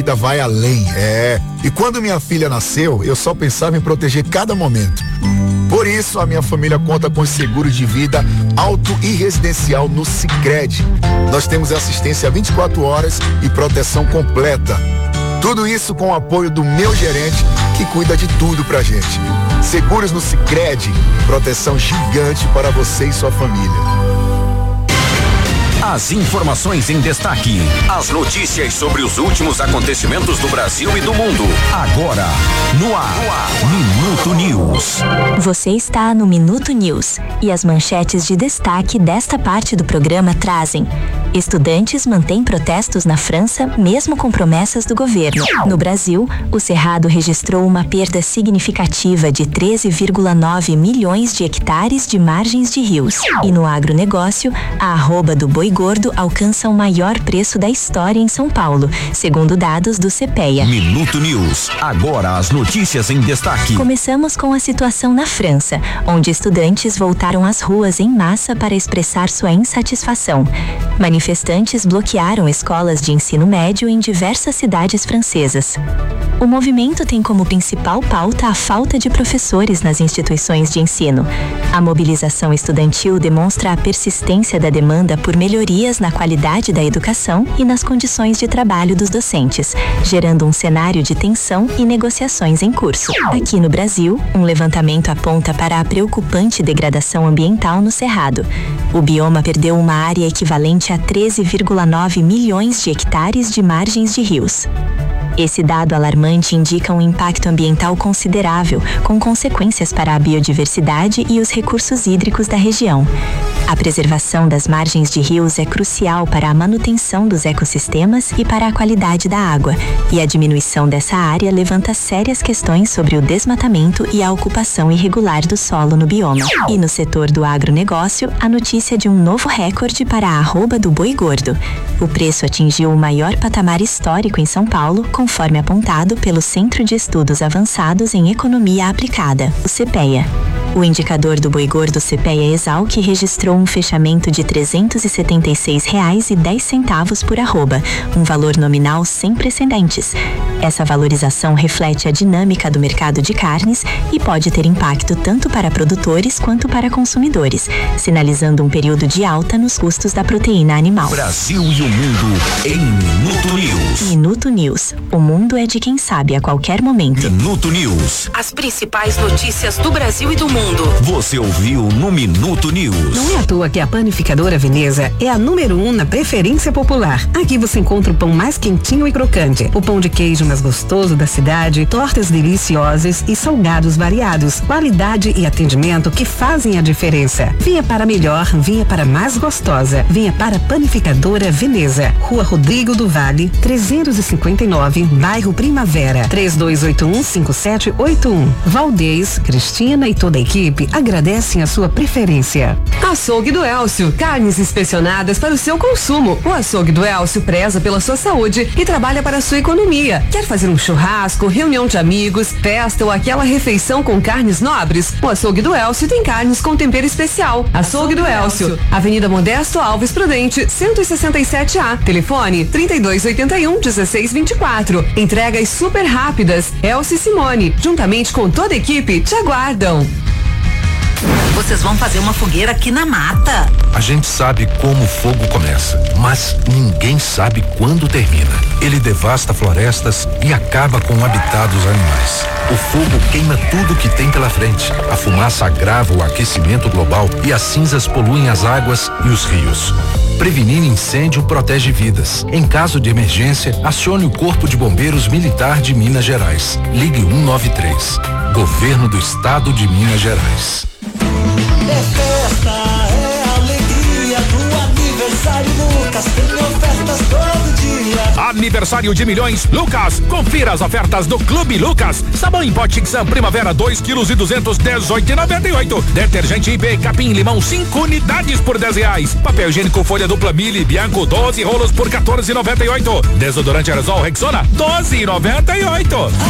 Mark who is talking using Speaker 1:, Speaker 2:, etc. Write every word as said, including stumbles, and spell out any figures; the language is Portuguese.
Speaker 1: vida vai além, é. E quando minha filha nasceu, eu só pensava em proteger cada momento. Por isso, a minha família conta com seguro de vida auto e residencial no Sicredi. Nós temos assistência vinte e quatro horas e proteção completa. Tudo isso com o apoio do meu gerente, que cuida de tudo pra gente. Seguros no Sicredi, proteção gigante para você e sua família.
Speaker 2: As informações em destaque, as notícias sobre os últimos acontecimentos do Brasil e do mundo. Agora, no ar, no ar. Minuto News.
Speaker 3: Você está no Minuto News e as manchetes de destaque desta parte do programa trazem: estudantes mantêm protestos na França, mesmo com promessas do governo. No Brasil, o Cerrado registrou uma perda significativa de treze vírgula nove milhões de hectares de margens de rios. E no agronegócio, a arroba do boi gordo alcança o maior preço da história em São Paulo, segundo dados do CEPEA.
Speaker 2: Minuto News. Agora as notícias em destaque.
Speaker 3: Começamos com a situação na França, onde estudantes voltaram às ruas em massa para expressar sua insatisfação. Manifestantes bloquearam escolas de ensino médio em diversas cidades francesas. O movimento tem como principal pauta a falta de professores nas instituições de ensino. A mobilização estudantil demonstra a persistência da demanda por melhorias na qualidade da educação e nas condições de trabalho dos docentes, gerando um cenário de tensão e negociações em curso. Aqui no Brasil, um levantamento aponta para a preocupante degradação ambiental no Cerrado. O bioma perdeu uma área equivalente a treze vírgula nove milhões de hectares de margens de rios. Esse dado alarmante indica um impacto ambiental considerável, com consequências para a biodiversidade e os recursos hídricos da região. A preservação das margens de rios é crucial para a manutenção dos ecossistemas e para a qualidade da água, e a diminuição dessa área levanta sérias questões sobre o desmatamento e a ocupação irregular do solo no bioma. E no setor do agronegócio, a notícia de um novo recorde para a arroba do boi gordo. O preço atingiu o maior patamar histórico em São Paulo, conforme apontado pelo Centro de Estudos Avançados em Economia Aplicada, o CEPEA. O indicador do boi gordo CEPEA Exalc registrou um fechamento de trezentos e setenta e seis reais e dez centavos por arroba, um valor nominal sem precedentes. Essa valorização reflete a dinâmica do mercado de carnes e pode ter impacto tanto para produtores quanto para consumidores, sinalizando um período de alta nos custos da proteína animal.
Speaker 2: Brasil e o mundo em Minuto News.
Speaker 3: Minuto News. O mundo é de quem sabe a qualquer momento.
Speaker 2: Minuto News.
Speaker 4: As principais notícias do Brasil e do mundo.
Speaker 2: Você ouviu no Minuto News.
Speaker 5: Não é à toa que a Panificadora Veneza é a número um na preferência popular. Aqui você encontra o pão mais quentinho e crocante, o pão de queijo mais gostoso da cidade, tortas deliciosas e salgados variados, qualidade e atendimento que fazem a diferença. Venha para melhor, venha para mais gostosa, venha para a Panificadora Veneza, Rua Rodrigo do Vale, trezentos e cinquenta e nove, bairro Primavera, três dois oito um, cinco sete oito um. Valdez, Cristina e toda a equipe agradecem a sua preferência.
Speaker 6: Açougue do Elcio, carnes inspecionadas para o seu consumo. O Açougue do Elcio preza pela sua saúde e trabalha para a sua economia. Quer fazer um churrasco, reunião de amigos, festa ou aquela refeição com carnes nobres? O Açougue do Elcio tem carnes com tempero especial. Açougue do Elcio, Avenida Modesto Alves Prudente, cento e sessenta e sete A. Telefone trinta e dois oitenta e um, dezesseis vinte e quatro. Entregas super rápidas. Elcio e Simone, juntamente com toda a equipe, te aguardam.
Speaker 4: Vocês vão fazer uma fogueira aqui na mata?
Speaker 7: A gente sabe como o fogo começa, mas ninguém sabe quando termina. Ele devasta florestas e acaba com o habitat dos animais. O fogo queima tudo que tem pela frente. A fumaça agrava o aquecimento global e as cinzas poluem as águas e os rios. Prevenir incêndio protege vidas. Em caso de emergência, acione o Corpo de Bombeiros Militar de Minas Gerais. Ligue um nove três. Governo do Estado de Minas Gerais.
Speaker 8: É festa, é alegria do aniversário Lucas, tem ofertas todo dia.
Speaker 9: Aniversário de milhões Lucas. Confira as ofertas do Clube Lucas. Sabão em pó Tixan Primavera dois quilos e duzentos, dezoito e noventa e oito. Detergente I B Capim Limão cinco unidades por dez reais. Papel higiênico Folha Dupla Mili Bianco doze rolos por quatorze e noventa e oito. Desodorante Aerosol Rexona doze e noventa e oito.